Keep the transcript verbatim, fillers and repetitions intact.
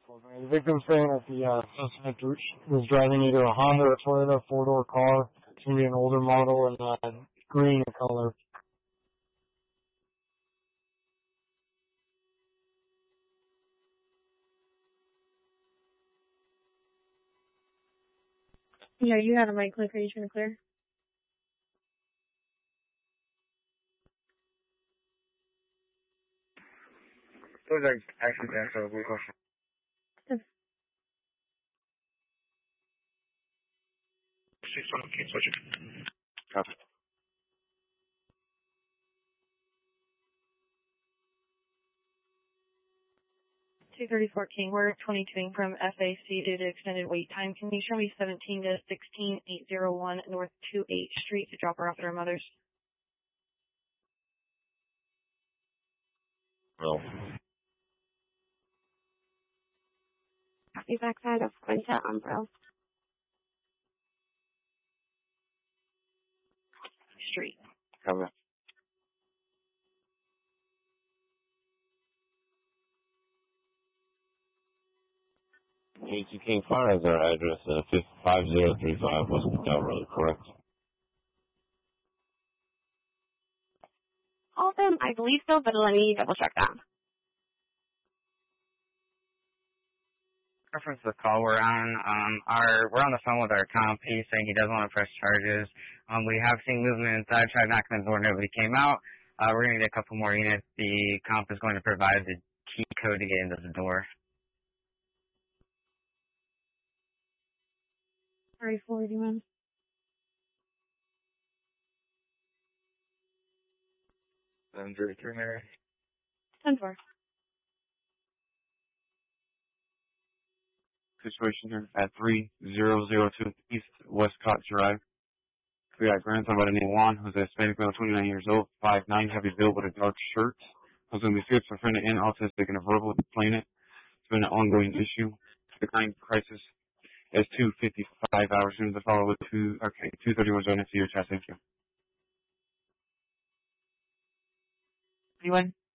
The victim's saying that the uh, suspect was driving either a Honda or a Toyota four-door car. It's going to be an older model and uh, green in color. Yeah, you had a right click. Are you trying to clear? Those are actually the answer to the question. Yes. six one, okay, switch. Copy. two thirty-four King, we're twenty-two from F A C due to extended wait time. Can you show me seventeen to sixteen eight oh one North twenty-eighth Street to drop her off at her mother's? Well. The backside of Quinta Umbro. Street. Cover. eighty King Fire has our address, uh, five zero three five West Del Road, correct? All of them, I believe so, but let me double check that. Reference to the call we're on, um, our, we're on the phone with our comp. He's saying he doesn't want to press charges. Um, we have seen movement inside, tried knocking on the door, nobody came out. Uh, we're going to get a couple more units. The comp is going to provide the key code to get into the door. Sorry, forty, man. seven zero three, Mary. ten four. Situation here at three zero zero two East Westcott Drive. We got grandson by the name Juan, who's a Hispanic male, twenty-nine years old, five nine, heavy built with a dark shirt. Who's going to be schizophrenic and autistic and a verbal complainant. It's been an ongoing issue. The kind crisis is two fifty-five hours soon to follow with two, okay, two thirty-one zone. It's your chat. Thank you. Anyone?